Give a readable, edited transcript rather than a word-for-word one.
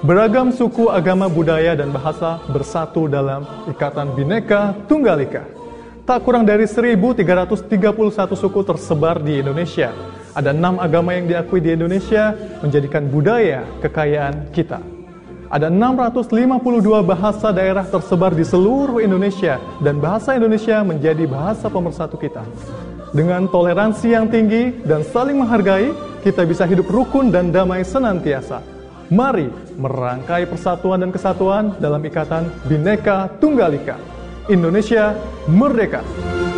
Beragam suku, agama, budaya, dan bahasa bersatu dalam Ikatan Bhinneka Tunggal Ika. Tak kurang dari 1.331 suku tersebar di Indonesia. Ada 6 agama yang diakui di Indonesia menjadikan budaya kekayaan kita. Ada 652 bahasa daerah tersebar di seluruh Indonesia dan bahasa Indonesia menjadi bahasa pemersatu kita. Dengan toleransi yang tinggi dan saling menghargai, kita bisa hidup rukun dan damai senantiasa. Mari merangkai persatuan dan kesatuan dalam Ikatan Bhinneka Tunggal Ika. Indonesia merdeka!